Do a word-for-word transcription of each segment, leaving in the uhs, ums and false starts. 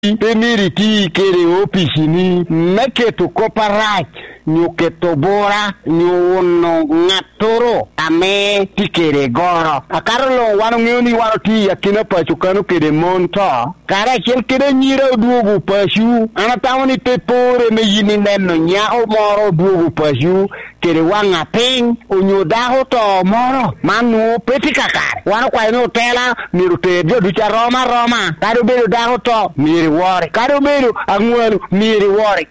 Temiriti kere opisini meketo koparat nyuketo bora nyuno ngatoro ame tikere goro akarlo wanu ngeni wanu ti yakina pachu kanu kere monto kara chel kere nyiro duogu pachu ana tawni tepore me yini neno nya o moro duogu pachu kere wanga ping unyodaho to moro manu petikakar wanu kwa no tela mirute jodu cha Roma Roma kado bedo daho to miri wore kado bedo angwelu miri wore.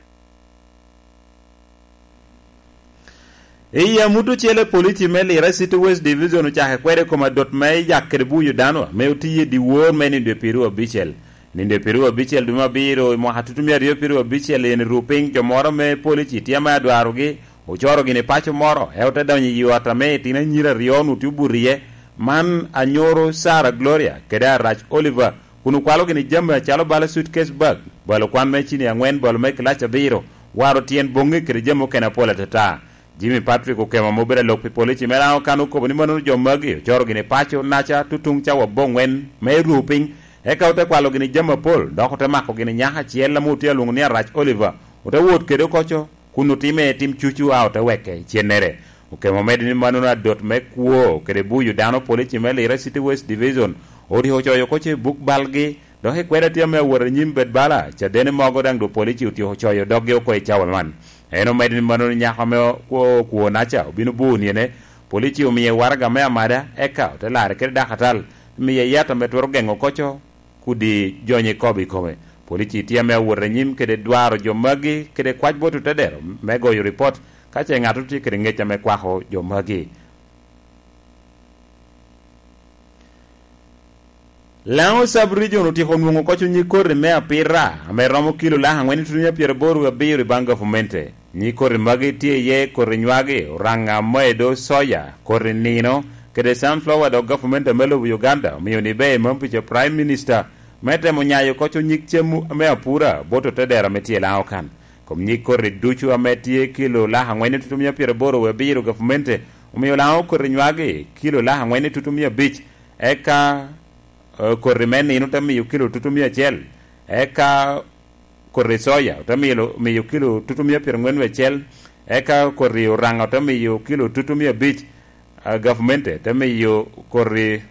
Iya mutu chele politi meli resiti West Division chahe kwere koma dot me yakre buyu dano me utiye di wor me ninde piru obichel ninde piru obichel duma biro mo hatutumia rio piru obichel en ruping jomoro me politi tiama adwarugi uchoro gine pacho moro hewte donyi yuata me tina nyira rionu tuburie man anyoro Sara Gloria keda Rach Oliver kunu kwalo gine jamba chalo bala suitcase bag balo kwan me chini angwen balo me klacha biro waro tien bonge kere jamo kena pola tata Jimmy Patrick okema mobere lokpi polici melao kanu ko ni manu jomagi choro gine pacho nacha tutung chawa bongwen me ruping e kawte kwalo gine jamba pol dokote mako gine nyaha chiela mutia lungu ni Rach Oliver ute wot kede kocho kunu time tim chuchu out weke chienere okema medi ni manu na dot me kuo kede buyu dano polici mele ira City West Division ori hocho yokoche buk balgi do he kweda tia me wor nyimbe bala cha dene mogo dang do polici uti hocho yo dogge ko e chawa man eno medin manu nyaka me ko ko nacha binu buni ne polici o miye warga me amada eka to lare kede dakatal miye yata metoro gengo kocho kudi jonye kobi kome polici tia me wor nyim kede dwaro jomagi kede kwaj botu tedero me go yo report kache ngatu ti kede ngecha me kwaho jomagi Lao sub-region uti honwungo kocho nyikore me apira ame romo kilo laha ngweni tutunya pier boru wa biyo ribanga fumente nyikore magi tie ye kore nywage ranga maedo soya kore nino kede sunflower do government melo Uganda miyoni be mampicha prime minister mete munyayo kocho nyik chemu me apura boto tedera metie lao kan kom nyikore duchu ametie kilo laha ngweni tutunya pier boru wa biyo government umiyo lao kore nywage kilo laha ngweni tutunya beach eka Uh, korre meni ino tamiyo kilo tutumia chel eka korre soya tamiyo miyo kilo tutumia pirngwenwe chel eka korre oranga tamiyo kilo tutumia beach uh, government tamiyo korre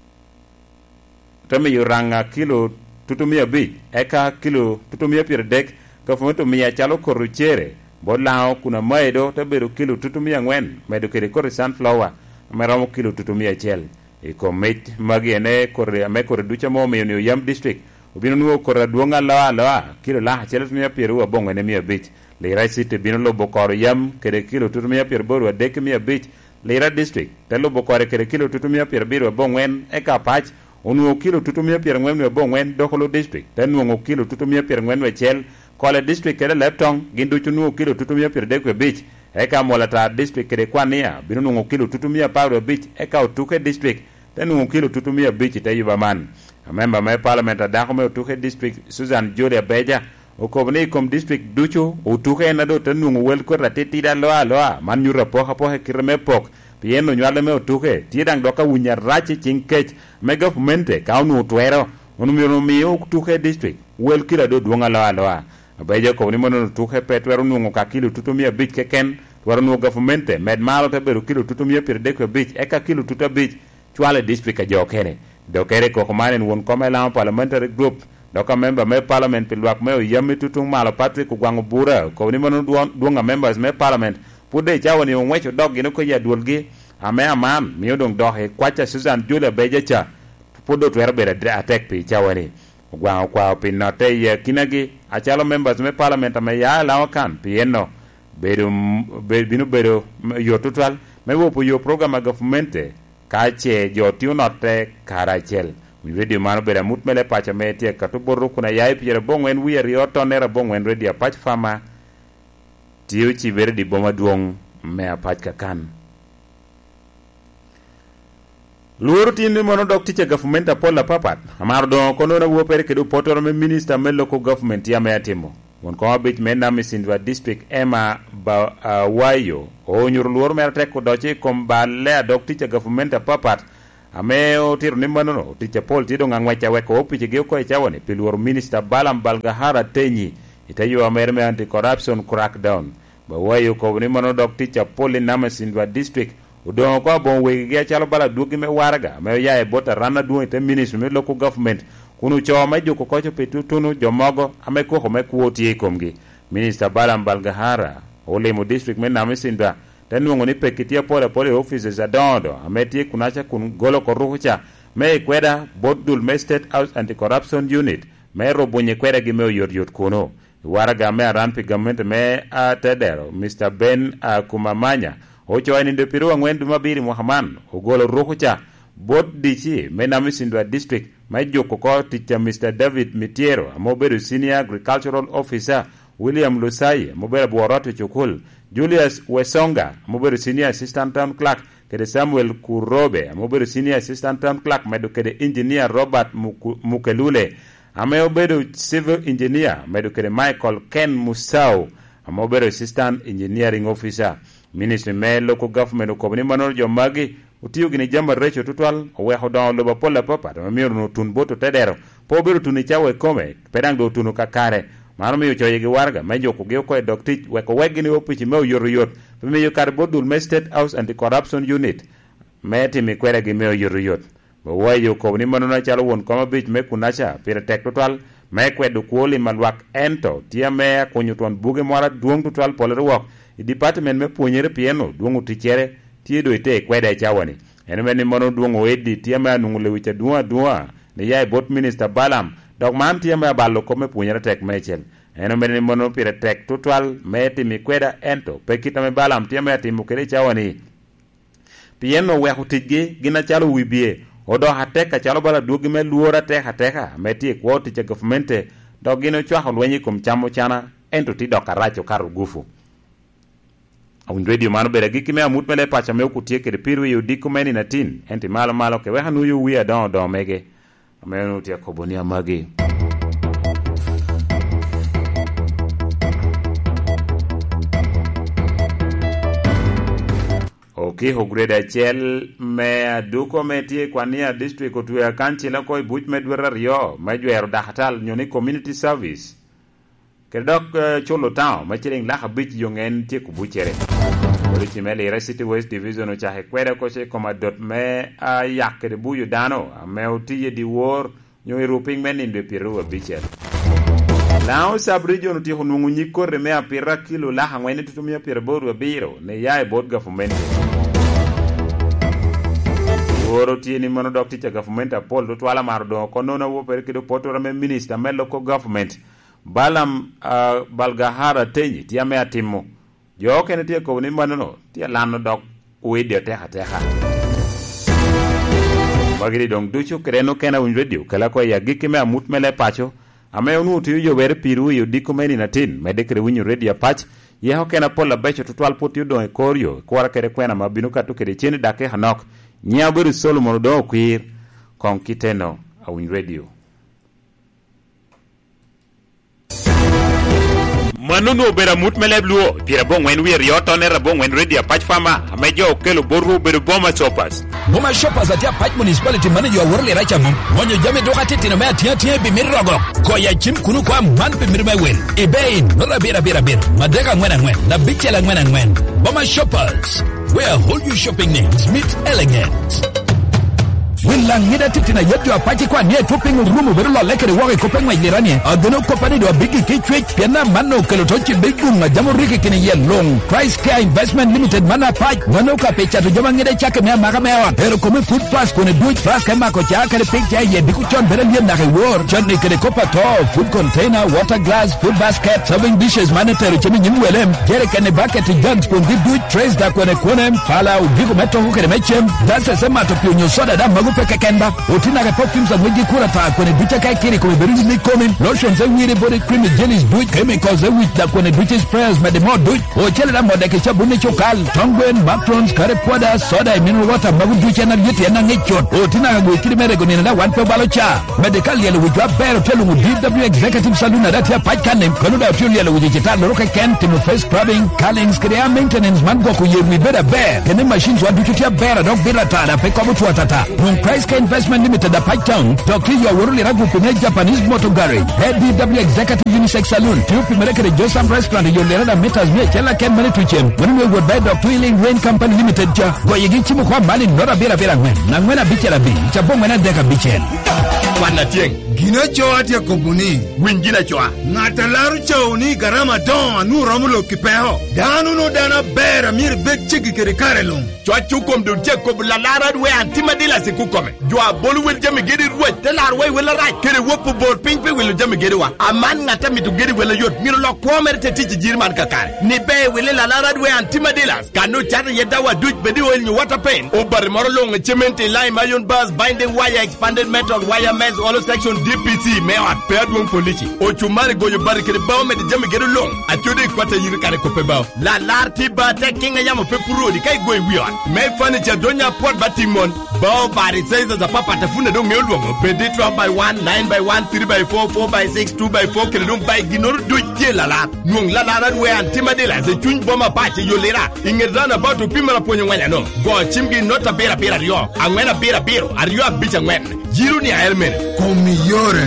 tamiyo ranga kilo tutumia beach eka kilo tutumia pirdek government miya chalo korre chere bolao kuna maedo tabedo kilo tutumia ngwen medo kere korre sunflower meramo kilo tutumia chel iko met magiene korre ame korre ducha mo me ni Yam district ubino nuo korre duonga la la kilo la chele mia pieru bongo ne mia beach le right city bino lo bokoro Yam kere kilo tutu mia pier boru dek mia beach le right district telo bokore kere kilo tutu mia pier biru bongwen e ka patch unuo kilo tutu mia pier ngwen bongwen dokolo district tenuo kilo tutu mia pier ngwen we chel kole district kere leptong gindu chunuo kilo tutu mia pier dek we beach eka molata district kere kwania bino nuo kilo tutu mia power beach eka utuke district tenu kilo tutumia bichi tayuba man member me parliament adako me utuke district Susan Julia Beja okobne kom district ducho utuke na do tenu wel ko rateti da loa loa man nyura poha poha kirme pok pieno nywale me utuke tidang doka wunya rachi chinkech me government ka unu twero unu mi mi utuke district wel kila do duonga loa loa Beja ko ni mono utuke petwero nu ka kilo tutumia bichi keken twaro nu government med malo te beru kilo tutumia per deko bichi eka kilo tuta bichi Chwale district a jokere dokere ko komane won komela parliamentary group doka member me parliament pilwak me yami tutung malo Patrick gwango bura ko ni manu duonga members me parliament pude chawo ni onwecho dog gino ko ya duolgi ame amam miodong dohe kwacha Susan Julia Bejecha pudo twero bere attack pi chawo ni gwango kwa pinote ye kinagi achalo members me parliament ame ya lawo kan pieno bedo binu bedo yo total me wo yo program government kache jotiu note karachel video mano bere mutmele pacha metie katuboru kuna yai pire bongwen wier yoto nera bongwen redia pach fama tiu chi bere di boma duong mea pach kakan Luru tindi mono dok tiche government apola papat amaro don kono na wopere kedu potoro me minister me local government ya mea timo won ko bit mena misindwa district Emma ba uh, wayo o nyur luor mer tek ko dochi kom balle dok tiche government papat ameo tiro ni manono ticha pol tido ngangwacha weko opiche geo ko echawone piluor minister Balam Balgahara Tenyi itayo amerme anti corruption crackdown ba wayo ko ni manono dok ticha pol Namasindwa district udon ko bon wege chalo bala dugi me waraga me yae bota rana duo te minister me local government kunu cho ma joko ko petu tunu jomogo ame ko me kuoti komgi minister Balam Balgahara Olemo district me Namasindwa tenungo ni pekitia pole pole offices za dondo ameti kunacha kun golo korucha me kweda bodul me state house anti corruption unit me robonye kweda gime yor yor kuno waraga me rampi government me atedero Mister Ben uh, Kumamanya ocho ani ndo piru ngwendu mabiri Muhammad ogolo rucha bod dichi me Namasindwa district me joko ko ticha Mister David Mitiero amoberu senior agricultural officer William Lusai mobera buoroto chukul Julius Wesonga mobero senior assistant town clerk kede Samuel Kurobe mobero senior assistant town clerk medo kede engineer Robert Muku, Mukelule ame obedo civil engineer medo kede Michael Ken Musau mobero assistant engineering officer ministry me local government ukobni manor jomagi utiyo gini jamba recho tutwal oweho don loba pola papa mamiyo no tunboto tedero po bero tunichawe kome pedang do tunu kakare mano miyo choye gi warga mejo ko geo ko doctor weko wegini opichi me yor yor miyo kar bodul me state house anti corruption unit meti mi kwere gi me yor yor bo wayo ko ni manona chalo won koma bich me kunacha pire tek total me kwedo kuoli malwak ento tia me kunyutwan buge mora duong total polero wok department me puonyere pieno duong utichere tiedo ite kweda chawani ene ni mono duong wedi tia me anungule wicha duwa duwa ne yai bot minister Balam dok man tia me ballo kome puonyere tek mechel eno meni mono pire tek total meti mi kweda ento pekita me Balam tia me timu kere chawani pieno we hutigi gina chalo wibie odo hateka chalo bala dugi me luora te hateka meti kwoti cha governmente dok gino chwa holwenyi kum chamo chana ento ti doka racho karu gufu awun radio mano bere giki me amut mele pacha me okutie kere piru yu diku meni na tin enti malo malo ke weha nuyu wia don don mege amenu tia kobonia magi okay hogreda chel me duko metie kwania district otuya kanchila koy buch medwera rio majwero dahatal nyoni community service kedok uh, cholo town machiling la habich yongen tie kubuchere Polisi mele ira City West Division o chahe kwere ko che komadot me a yakere buyu dano me utiye di wor nyo ruping men inde piru abichel Now sub-region uti hunungu nyikore me apira kilo la hangwene tutumia pira boru abiro ne yae bod government Woro tieni mano dokti cha government apol do twala mardo konona wo per kido potora me minister me local government Balam uh, Balgahara Tenyi tia me atimo jo kene tia ko ni manono tia lano dok uide teha teha Bagiri dong duchu kreno kena un radio kala ko ya giki me amut mele pacho ame unu tu yo wer piru yo diko meni na tin me dekre winyo radio patch ye ho kena pola becho tutwal poti do e korio kwara kere kwena mabinu katu kere cheni dake hanok nya beru solo mono do kwir kon kiteno a win radio Manuno bera mut melebluo pira bon wen wir yoto ne rabon wen radio patch fama amejo kelo boru beru boma shoppers Boma shoppers atia patch municipality manager worle racha mum monyo jame doka tete me atia tie bi mirrogo ko ya chim kunu kwa man bi mirma wel ibein no la bera bera bera madega ngwena ngwen na bichela ngwena ngwen Boma shoppers where whole you shopping needs meet elegance Wilang ngida titina yetu apati kwa nie toping rumu beru lo lekere wage kopeng ma ilirani adono kopani do bigi kichwech piana mano kelotochi begunga jamuriki kini yelong Price Care Investment Limited mana pach wano ka pecha to jama ngida chake mea maga mea pero kome food fast kone duit fast kema kocha kare pekcha ye biku chon bere liye nake war chone kere kopa to food container water glass food basket serving dishes manetero chemi nyimwelem jere kene bucket jugs kundi duit trays da kone kone pala ubiku meto hukere mechem dasa sema to pionyo soda da magu peke kenda otina ka perfumes za mweji kura ta kone ducha kai kiri kome beri ni kome lotion za wiri body cream jellies duit chemicals za wit da kone ducha sprayers mede mo duit o chele da mo deke cha bunne chokal tongwen macrons kare poda soda mineral water magu ducha na yeti na ngechot otina ka go kiri mere go ni na one pe balo cha medical yelo wujwa bero telu mu D W executive saloon na datia pachane kono da tulu yelo wujje ta roka ken timo face scrubbing cleaning screen maintenance man go ku yewi bera bear kene machines wa ducha bera dog bera ta da pe ko mutu atata Price Car Investment Limited at Pike Town. Doctor Yaworli Ragu Pune Japanese Motor Garage. Head D W Executive Unisex Saloon. Tupi Mereka Joseph Restaurant. Yolera Metas Me Chela Ken Manituchem. When we would buy Doctor Wheeling Rain Company Limited. Goyegi Chimukwa Mali Nora Bera Bera Ngwen. Nangwena Bichela B. Chapomena Deka Bichel. Wana tieng. Gina choa tia kobuni. Wingina choa. Natalaru chauni garama don anu romulo kipeho. Danu no dana bera mir bek chiki kere karelung. Choa chukom dun tia kobula lara we antimadila se kukome. Joa bolu wil jami gedi ruwe. Telar we wil right. Kere wopu bor pink pe wil jami gedi wa. Aman ngata mi tu gedi wil yot. Miro lo kwamere te tichi jirman kakare. Ni be wil la lara we antimadila. Kanu chata yedawa duch bedi wil nyu water pain. Obar morolong cement line iron bars binding wire expanded metal wire mesh all section D P C me wa pedwon polici. Ochumari goyo barikere bawo me de jami gedi long. Atudi kwata yiri kare kope bawo. La larti ba te kinga yamo pepuro di kai goy wion. Me furniture donya port batimon. Bawo bari size za papa tafuna do me olwo. Pedi twelve by one, nine by one, three by four, four by six, two by four kele dum by ginor do tie la la. Nung la la we antimade la ze chun boma pache yolera. Ingedana ba to pimara ponyo nganya no. Go chimgi nota bera bera rio. Angwena bera bero. Ario bicha ngwen. Jiru ni aelmen. Komiyore.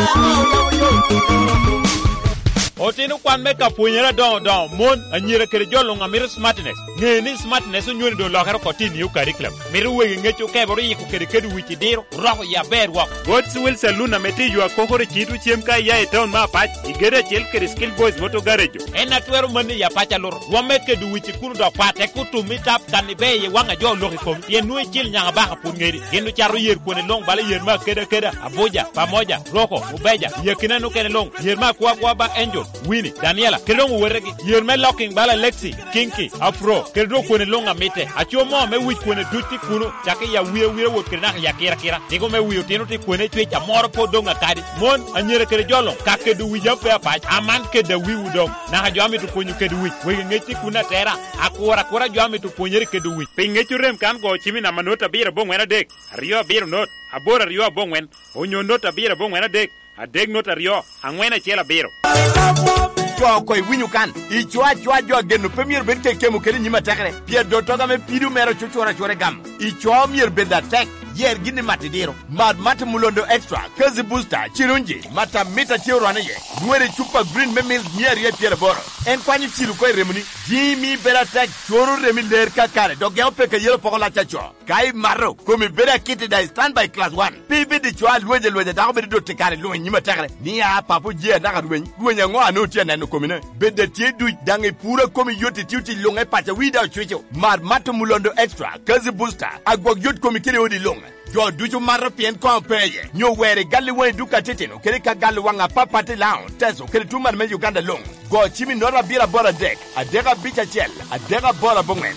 Otino kwan meka punyera don don mon anyira kere jolo ngamir smartness ngeni smartness nyoni do lokaro kotini yu curriculum miru we ngecho keboro yiku kere kedu wichi diro roho ya berwa God's will saluna meti yu akokore chitu chiemka ya town ma pach igere chel kere skill boys moto garejo ena twero mani ya pacha loro wameke du wichi kunu do pate kutu mitap kanibe ye wanga jo loki kom ye nuwe chil nyanga baka pungeri genu charo yer kone long bala yer ma keda keda aboja pamoja roko ubeja yekina no kene long yer ma kwa kwa ba angel Winnie, Daniela, kelongu weregi, yerme locking bala Lexi, Kinky, Afro, keldo kwenye longa mete, achio mo me wich kwenye duti kuno, chake ya wiye wiye wot kena ya kira kira, niko me wiyo teno ti kwenye chwe cha moro po donga kadi, mon anyere kere jolong, kake du wija pe apach, aman ke da wiwu dong, na ha joami tu kwenye kedu wich, wege ngeti kuna tera, akuora kura joami tu kwenye kedu wich, pe ngechu rem kan go chimi na manota bira bong wena dek, rio bira not, abora rio bong wen, onyo nota bira bong wena dek, adek nota rio, angwena chela biro. Chwa koi winyu kan I chwa chwa jwa genu pe mier ben keke mu kere nyima tekre pia do toga me pidu mero chuchora chore gam I chwa mier ben da tek yer gini matidiro mad mat mulondo extra kazi booster chirunji mata mita chiro anaye duere chupa green me mil mier ye pier boro en kwani chiru koi remuni jimi bera tek choro remi ler kakare do geo pe ke yelo pokola chacho kai maro komi bera kiti da stand by class one pibi di chwa lweje lweje da ko be do tekare lo nyima tekre ni ya papu je da ka duwen duwen ngo anu tie na no komine bede tie du dange pura komi yoti tiuti longa pacha wida chwecho mad mat mulondo extra kazi booster agwag yot komi kire odi longa Jo duju maro pien kwa peye nyo were gali wen duka teteno kere ka gali wanga papati laon teso kere tumar me Uganda long go chimi nora bira bora dek adega bicha chel adega bora bongwen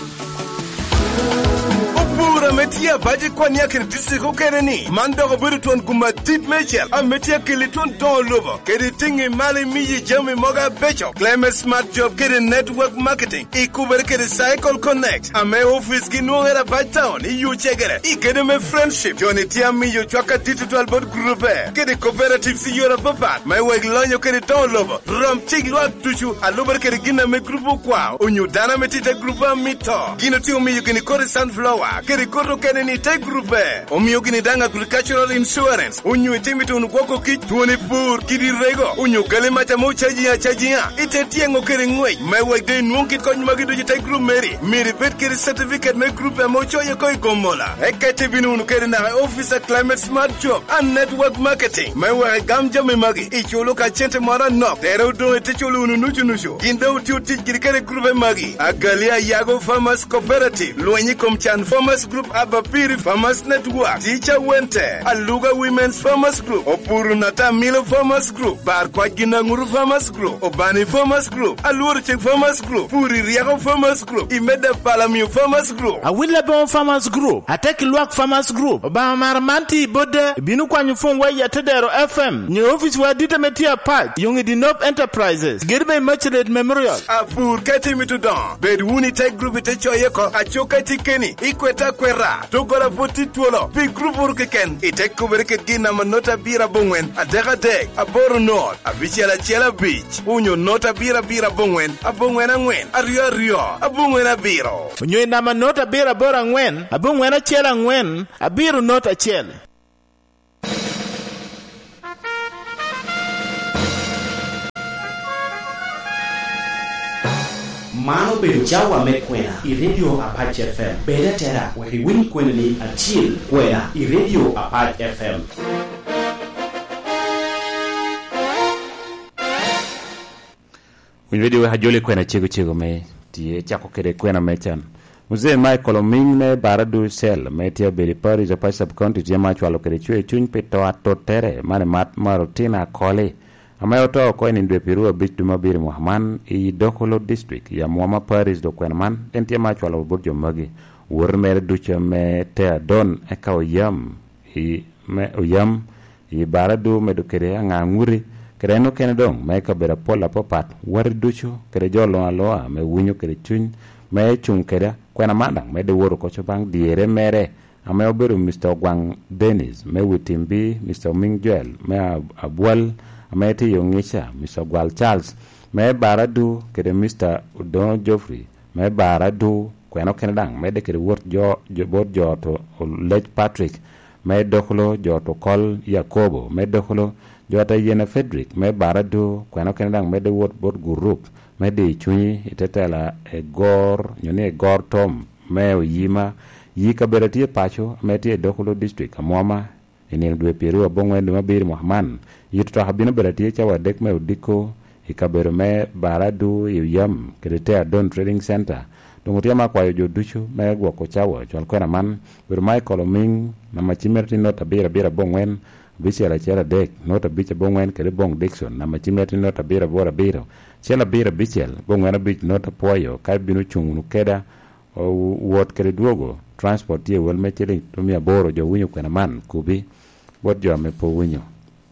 Pura metia baje kwa nia kere disiko kere ni mando ko buru ton kuma tip mechel a metia kele ton don lobo kere tingi mali miyi jami moga becho claim smart job kere network marketing ikuber kere cycle connect a me office ki no era by town I you chegere I kere me friendship joni tia mi yo chwaka digital board group kere cooperative si yora papa my weg lonyo kere don lobo rom chig lwa tuchu a lober kere gina me group kwa onyu dana metite group mito gino ti mi yo gini kore sunflower kere koto kene ni te grupe omiyo gini danga agricultural insurance unyu itimito unukoko kich tuoni pur kiri rego unyu kale macha mo chaji ya chaji ya ite tiengo kere ngwe mewe de nuonkit konyu magido jite group meri miri bet kere certificate me grupe mo choye koi komola ekete binu unu kere na officer climate smart job and network marketing mewe gamja me magi icholo ka chente mara no tero do ete cholo unu nuchu nuchu ginda uti uti kiri kere grupe magi agalia yago farmers cooperative luenyi komchan farmers group Abapiri Farmers Network, Teacher Wente, Aluga Women's Farmers Group, Opuru Nata Milo Farmers Group, Barkwa Ginanguru Farmers Group, Obani Farmers Group, Alurchik Farmers Group, Puri Riago Farmers Group, Imeda Palamiu Farmers Group, Awilabon Farmers Group, Ateki Luak Farmers Group, Obamaramanti Bode, Binukwanyu Fongwa Yatedero F M, New Office wa Dita Metia Park, Yungi Dinop Enterprises, Girbe Merchant Memorial, Apur Kati Mitudon, Bedwuni Tech Group Itecho Yeko, Achoka Tikeni, Ikweta nota kwera togora voti tuolo pi grupo keken itek kubereket gina nota bira bongwen adega deg aboro not abichela chela beach unyo nota bira bira bongwen abongwen angwen ario ario abongwen abiro unyo nama nota bira bora angwen abongwen achela angwen abiro nota chela. Mano bedo jawa me kwena i radio Apache F M. Beda tera wari wini kwena ni atil kwena i radio Apache F M. Wini radio hajole kwena chego chego me tiye chako kere kwena me chan. Mzee Michael Oming me baradu sel me tia beli pari za pa sub-county tia machu kere chwe chun pe toa totere mane mat marotina kole. Amayo to ko ni ndwe Peru bit duma bir Muhammad i Dokolo district ya Muama Paris do Kwenman entia machu ala burjo magi wor mere ducha me te don e ka yam i me yam i baradu me do kere nga nguri kere no ken dong me ka bera pola popat war ducho kere jolo aloa me wunyo kere chun me chung kere kwena mandang me de woro ko chobang diere mere amayo beru Mister Gwang Dennis me witimbi Mister Mingjuel me abwal ameti yongisha Mister Gwal Charles me baradu kede Mister Udon Geoffrey me baradu kweno kenedang me de kede wort jo bot jo to Lech Patrick me doklo jo to Kol Yakobo me doklo jo ta Yena Frederick me baradu kweno kenedang me de wort bot group me de chuni itetela e gor nyone e gor tom me yima yika berati pacho me te doklo district amoma enel dwe Peru abongwe nduma bir Muhammad yitto habina berati cha wadek me udiko ikabero me baradu yam krete don trading center dongotia makwa jo duchu me gwo ko chawo chal kwena man bir Michael Oming na machimerti nota bira bira bongwen bisiala chela dek nota bicha bongwen kere bong Dixon na machimerti nota bira bora biro chela bira bichel bongwen bich nota poyo kai binu chungunu keda o wot kere duogo transport ye wel mechele tumia boro jo winyo kwena man kubi bot jo me po winyo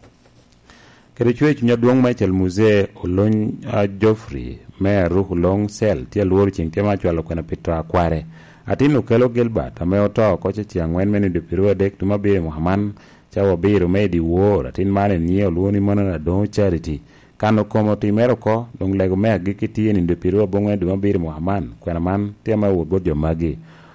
kere chwe chunya duong Michael Muze olony uh, Geoffrey me ruhu long sel tia luor ching tia machwalo kwena pito akware atinu kelo Gilbert ame oto koche chia ngwen meni de Peru dek tuma bire Muhammad chawo biro medi war atin mane nye oluoni mona na don charity kano komo timero ko dong lego me agikiti ni de Peru bongwe tuma bire Muhammad kwena man tia ma wobot jo magi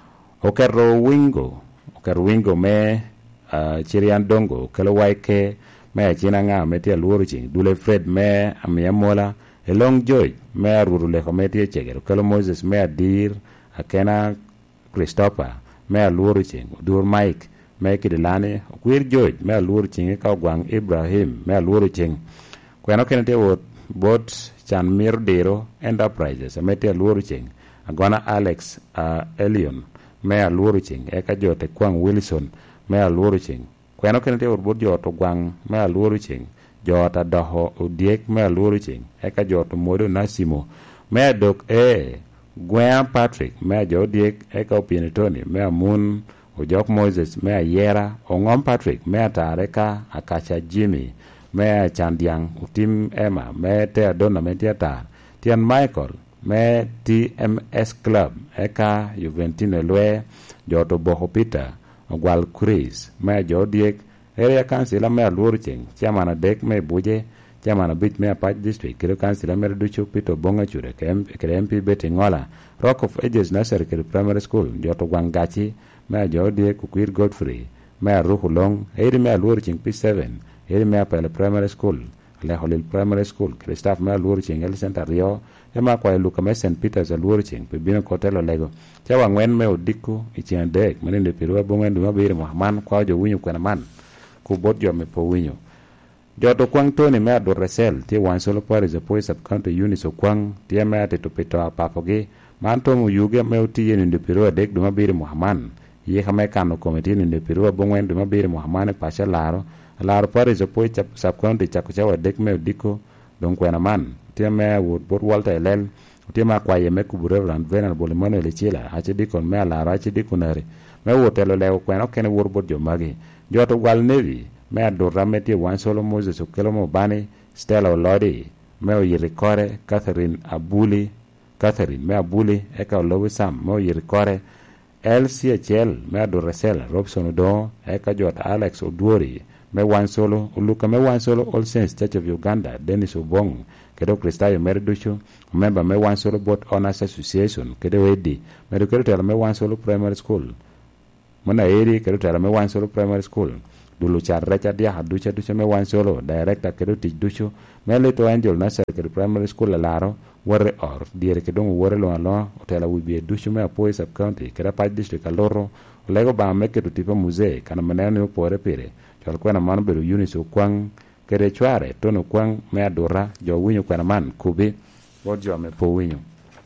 okero wingo okero wingo me uh, chirian dongo kelo waike me china nga metia luoro ching dule Fred me amiamola elong joy me aruru le kometi chegero kelo Moses me adir akena Christopher me luoro ching dur Mike me kidilane kwir joy me luoro ching ka gwang Ibrahim me luoro ching kweno kenete wot bot chan mir dero enterprises metia luoro ching agona Alex uh, Elion me luoro ching eka jote kwang Wilson me luoro ching kweno kenete wot bot joto gwang me luoro ching jota doho udiek me luoro ching eka joto modo Nasimo me dok e Gwen Patrick me jo diek eka opine Tony me mun ujok Moses me yera ongom Patrick me tareka akacha Jimmy me chandiang utim Emma me te adona me tiata tian Michael me T M S Club eka Juventino lwe joto boho Peter ogwal Chris me jo diek area council me luor ching chamana dek me buje chamana bit me Apache district kero council me duchu pito bonga chure ke M P beti ngola Rock of Ages Nursery ke primary school joto gwangachi me jo diek kukwir Godfrey me ruhu long eri me luor ching P seven eri me apele primary school le holil primary school ke staff me luor ching el center rio ema kwa luka me Saint Peter's luor ching pe bino kotelo lego chawa ngwen me odiku ichian dek menende Peru bonga nduma bire Muhammad kwa jo winyo kwena man ku bot jo me po winyo joto kwang Tony me ador resel ti wan solo pare za poi sub county units o kwang ti me ate to pito apapoge man to mu yuge me uti yen de Peru dek duma bire Muhammad ye khame kanu committee ni de Peru bongwen duma bire Muhammad pasha laro laro pare za poi sub county chakucha dek me diko don kwena man ti me wood bot walta elel ti ma kwa ye me kubure ran venal bolimano le chila ache dikon me laro ache dikunare me wotelo le kwena ken wor bot jo magi joto gwal nevi me adorra meti wan solo Moses okelo mo bani Stella Olodi me oyirikore Catherine Abuli Catherine me Abuli eka Lowi Sam me oyirikore L C H L me Adoresel Robson Odo eka jot Alex Oduori me wan solo Uluka me wan solo All Saints Church of Uganda Dennis Obong kedo Kristayo mere ducho member me wan solo Board Owners Association kedo Edi medo kedo tela me wan solo Primary School mona eri kedo tela me wan solo Primary School dulu char recha dia ducha ducha me wan solo director kedo tich ducho me Little Angel Nasser kedo Primary School laro warre or diere kedo warre lo alo tela wibi ducho me apoy sub county kedo Pach district aloro lego ba me kedo tipo musee kana maneno pore pire chal kwena man bedo Eunice Okwang kere chware tono kwang me adora jo winyo kwena man kubi wojo me po winyo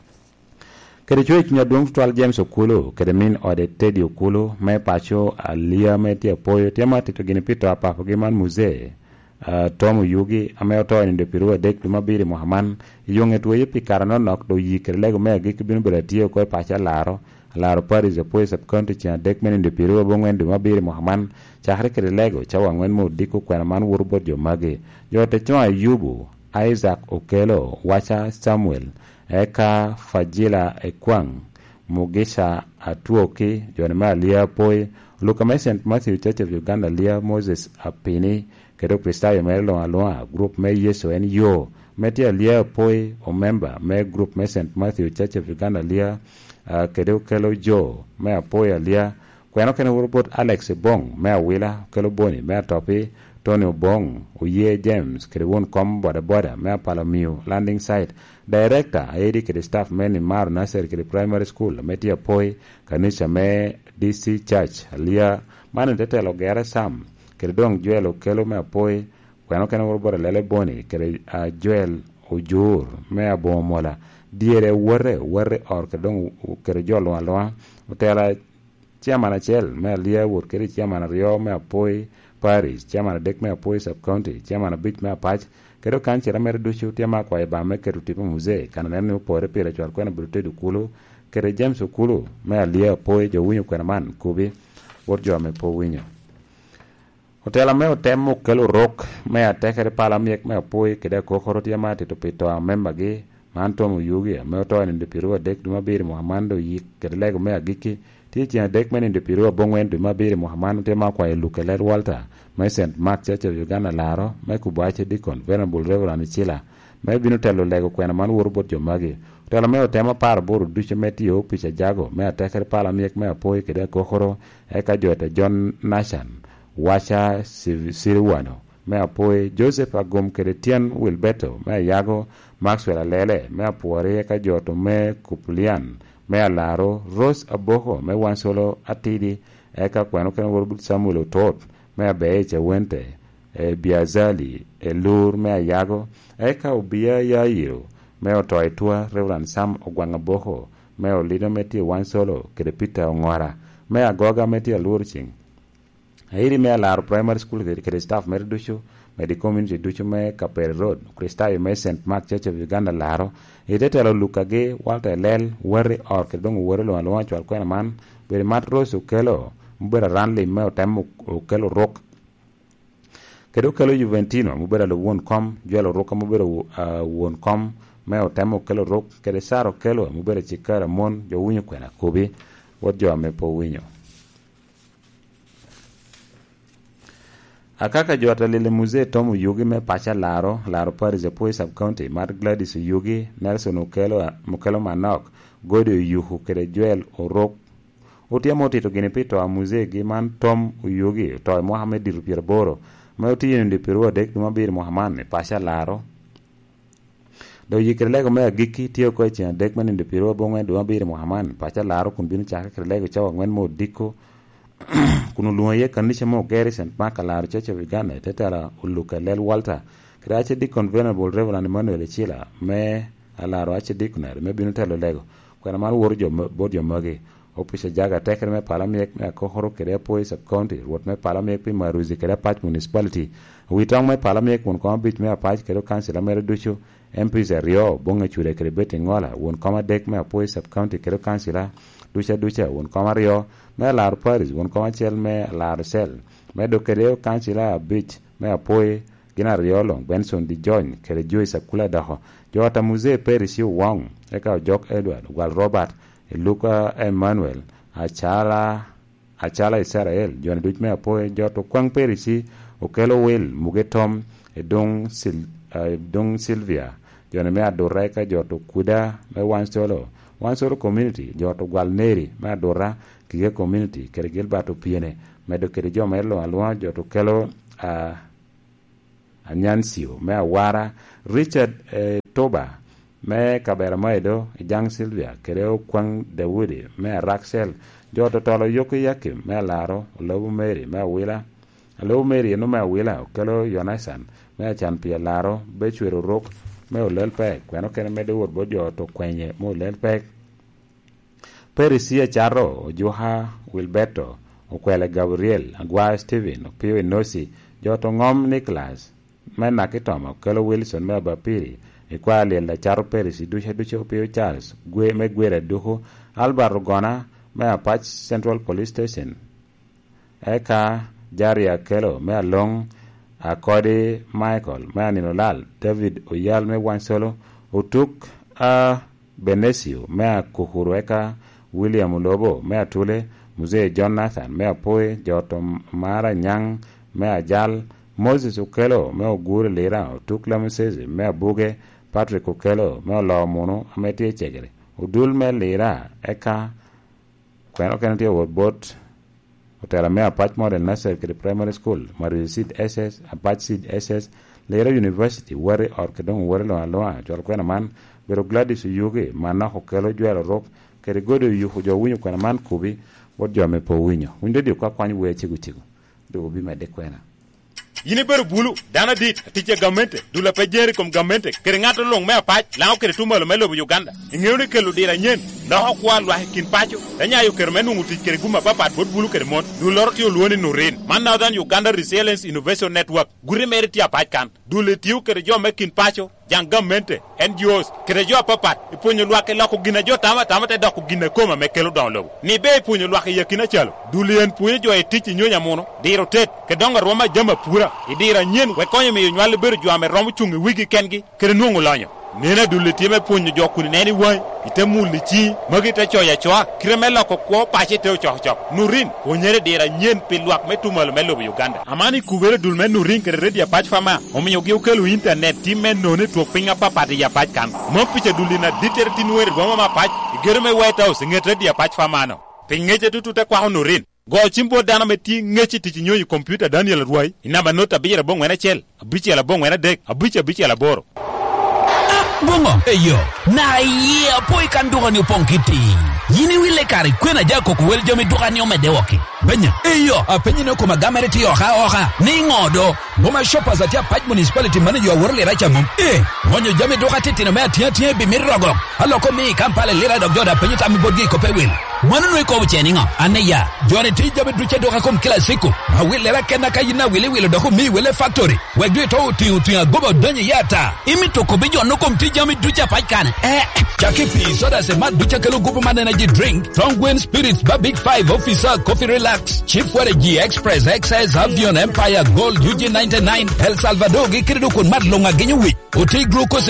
kere chwe kinya dong twal James Okulo kere min ode Teddy Okulo me pacho alia me tia poyo tia mati to gini pito apa po giman muze uh, Tomu Yugi ame oto ni de piruwa dek duma biri Muhammad yonge tuwe yipi karano nok do yi kere lego me agi kibinu bira tiyo kwe pacha laro laro Paris a poy sub county chia dek men de piruwa bongwen duma biri Muhammad chahre kere lego chawa ngwen mo diko kwena man wurbot jo magi jo te chwa Yubu Isaac Okelo Wacha Samuel eka Fajila Ekwang Mugisha Atuoki Jonema Lia Poi Luka Saint Matthew Church of Uganda Lia Moses Apini kedo Kristayo Merlo Aloa group me Yeso en yo metia Lia Poi o member me group me Saint Matthew Church of Uganda Lia uh, kedo Kelo Jo me Apoya Lia kweno kene wurbot Alex Bong me Wila Kelo Boni me Topi Tony Bong Uye James kede won kom boda boda me Palomio landing site director aidi kede staff men in Maru Nasser kede primary school metia poi kanisa me D C Church Lia manu tetelo gere Sam kede dong Joel Okelo me poi kweno kene wurbot Lele Boni kede uh, Joel Ojur me Abomola diere wore wore or kede dong kede jolo alwa utela chairman achel me Lia wur kede chairman Rio me poi Paris chairman dek me apoy sub county chairman bit me apach kedo kanche ramere duchu tiama kwa ba me kedo tipo musee kana nene pore pere chwar kwena brute du kulo kede James Okulo me alia apoy jo winyo kwena man kubi worjo me po winyo hotela me otemo kelo rock me atekere pala miek me apoy kede kokoro tiama tito pito a member gi manto mu yugi me oto ni de piruwa dek duma biri Muhammad yi kede lego me agiki Teaching a deck man in the Piru Bongwen to Mabiri Muhammad Temaqua Lukeler Walter, my Saint Mark Church of Uganda Laro, my Kubache Deacon, Venerable Reverend Chila, my Binutelo Lego Quenaman Wurbot Yomagi, Telameo Tema Parabur, Duchametio, Pisha Jago, may attack her palamiak, may apoy, Kede Kohoro, Eka Jota, John Nashan, Washa Siriwano, may apoy, Joseph Agum Keretian Wilbeto, may Yago, Maxwell Alele, may apoy, Eka Joto, may Kuplian. Me alaro Rose Aboko me wan solo atidi eka kwano kan worbut Samuel Tot me abeche wente e Biazali e Lur me ayago eka ubia ya yiro me otoitua Reverend Sam Ogwanga Boko me olida meti wan solo kede Peter Ongora me agoga meti alurching airi me alaro primary school kede staff me ducho me di community ducho me Kapere Road Kristayo me Saint Mark Church of Uganda laro itetelo lukage Walter Lel wari or kedong wari lo alwa chwal kwena man bere matros ukelo mbera ranli me otemo ukelo rock kedo kelo Juventino mbera lo won kom jelo rock mbera uh, won kom me otemo ukelo rock kede saro kelo mbera chikara mon jo winyo kwena kubi wodjo ame po winyo akaka jota lile musee Tomu Yugi me pacha laro laro Paris apoy sub county mar Gladys Yugi Nelson Okelo Mukelo Manok Godi Yuhu kede Joel Orok utiamo tito gini pito a musee gi man Tom Yugi to Mohamed Dirupier Boro me utiyo ndi piruwa dek duma biri Muhammad me pacha laro do yikere lego me agiki tiyo ko chi dek man ndi piruwa bongwen duma biri Muhammad pacha laro kun binu chaka kere lego chawa ngwen mo diko kunu luye kanisha mo geri Saint Mark Alaro Church of Uganda tetara uluka Lel Walter krache di Venerable Reverend Emmanuel Chila me alaro ache dikunar me binu telo lego kwena man worjo bodjo magi opisha jaga tekere me palamiek me kohoro kere poi sub county wot me palamiek pi maruzi kere patch municipality witong me palamiek won koma bich me apach kere council mere ducho M P Rio bonga chure kere beti ngola won koma dek me poi sub county kere council ducha ducha won koma Rio me lar Paris won koma chel me lar sel me do kere council bich me apoy gina Riolo Benson di John kere Joyce Akula daho jota musee Paris yu wong eka Jock Edward wal Robert Luka Emmanuel achala achala Israel jona duch me apoe joto kwang perisi okelo wel mugetom edong sil uh, dong Silvia jona me adora ka joto kuda me wansolo wansolo community joto gwalneri me adora kige community kere gilbato piene medo kere joma elo alwa joto kelo a uh, anyansio me awara Richard eh, Toba me kabera maedo jang Silvia kere kwang Dawudi me Raxel joto tolo yoko yake me laro lobu Mary me wila lobu Mary no me wila kelo Yonasan me chan pia laro be chwero rok me olel pek kwano kene medo wod bo joto kwenye mo olel pek Perisia Charo Joha Wilberto okwele Gabriel Agwa Steven opiwe Nosi joto ngom Nicholas me nakitoma kelo Wilson me bapiri ikwali la Charo Perisi duche duche opiwe Charles gwe me gwere duho Alvaro Gona me Apach Central Police Station eka Jaria Kelo me along akode Michael me aninolal David Oyal me wansolo utuk a uh, Benesio me akuhuru eka William Lobo me atule Muzee Jonathan me apoe joto Mara Nyang me ajal Moses Ukelo me ogure lera utuk lameseze me abuge Patrick Ukelo me lo mono amete chegere udul me lera eka kweno kenati word bot otera me Apach Modern Nursery Primary School Marisid S S Apach Sid S S Lera University ware orkedong ware lo aloa jol kwena man bero Gladys Yuge mana hokelo jwelo rok kere godo yuhu jo winyo kwena man kubi wod jo me po winyo windo di kwa kwanyu we chigu chigu do bi me de kwena yini beru bulu dana dit tiche gamente dula pejeri kom gamente kere ngato long me Apach lao kere tumalo melo bu Uganda ngewni kelu dira nyen no kwa lwa kin pacho danya yu kere menu nguti kere guma papa bot bulu kere mon du lorti luoni nurin man now dan Uganda Resilience Innovation Network guri meriti Apach kan dule tiu kere jo me kin pacho jang gamente N G Os kere jo papa iponyo lwa ke lako gina jo tama tama te dako gina koma me kelu down low ni be iponyo lwa ke yakina chalo dule en puye jo e tichi nyonya mono diro tet ke donga roma jamba pura idira nyen we konyo mi nywale beru jo ame romu chungi wigi kengi kere nuongo lanyo nena dule time punyo jo kuni neni wai ite muli chi magita cho ya cho kremela ko ko pache te cho cho nurin ponyere dira nyen pilwak metumal melo Uganda amani kubere dul men nurin kere redia Apach fama omiyo gi ukelu internet timen none to pinga papa de Apach kan mo piche dulina diterti nuere goma ma Apach germe White House ngete dia Apach fama no pingeje tututa kwa nurin go chimbo dana meti ngechi tichi nyoyi computer Daniel Ruai inaba nota bira bongwe na chel abiche la bongwe na dek abiche biche la boro Bungo, eyo, na iye apoi kanduga ni upongkiti. Yini wile kari kwena jako kuwele jomi duga ni omede woki. Benya, eyo, apenyi no kumagamere oha oha. Ni ngodo, boma shoppers atia Apach Municipality manager wa worle racha mum. Eh, wanyo jomi duga titi na mea tia tia bimirogo. Haloko mii kampale lira dogjoda penyi tami bodgi kopewil. Manu iko ucheni nga, aneya, joani ti jomi duche duga kum kila siku. Ma wile rake na kajina wile wile doku mii wile factory. Wegwe to uti uti ya gobo donye yata. Imi toko bijo nuko mti Jami ducha pachkane. Eh, Jackie P. Soda se mad ducha kelo Gupuman Energy Drink. Tongwen Spirits ba Big Five Officer Coffee Relax. Chief Ware G Express X S Avion Empire Gold U G ninety-nine El Salvador gikiridu kun mad longa genyu wi. Uti glucose